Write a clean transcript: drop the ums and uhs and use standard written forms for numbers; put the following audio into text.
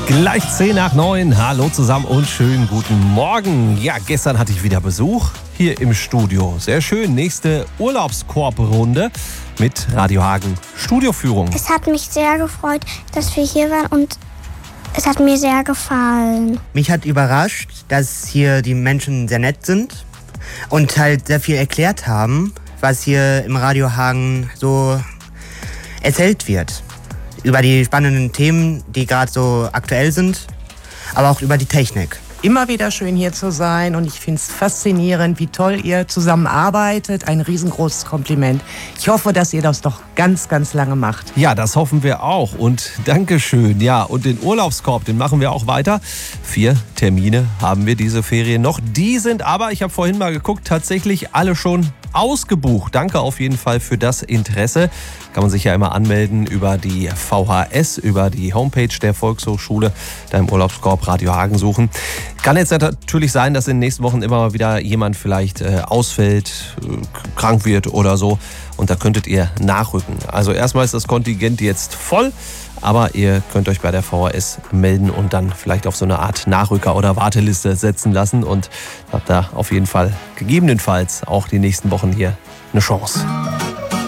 Gleich 10 nach 9. Hallo zusammen und schönen guten Morgen. Ja, gestern hatte ich wieder Besuch hier im Studio. Sehr schön. Nächste Urlaubskorbrunde mit Radio Hagen Studioführung. Es hat mich sehr gefreut, dass wir hier waren und es hat mir sehr gefallen. Mich hat überrascht, dass hier die Menschen sehr nett sind und halt sehr viel erklärt haben, was hier im Radio Hagen so erzählt wird. Über die spannenden Themen, die gerade so aktuell sind, aber auch über die Technik. Immer wieder schön hier zu sein und ich finde es faszinierend, wie toll ihr zusammenarbeitet. Ein riesengroßes Kompliment. Ich hoffe, dass ihr das doch ganz, ganz lange macht. Ja, das hoffen wir auch und Dankeschön. Ja, und den Urlaubskorb, den machen wir auch weiter. 4 Termine haben wir diese Ferien noch. Die sind aber, ich habe vorhin mal geguckt, tatsächlich alle schon ausgebucht. Danke auf jeden Fall für das Interesse. Kann man sich ja immer anmelden über die VHS, über die Homepage der Volkshochschule, da im Urlaubskorb Radio Hagen suchen. Kann jetzt natürlich sein, dass in den nächsten Wochen immer mal wieder jemand vielleicht ausfällt, krank wird oder so. Und da könntet ihr nachrücken. Also erstmal ist das Kontingent jetzt voll, aber ihr könnt euch bei der VHS melden und dann vielleicht auf so eine Art Nachrücker- oder Warteliste setzen lassen und habt da auf jeden Fall gegebenenfalls auch die nächsten Wochen hier eine Chance.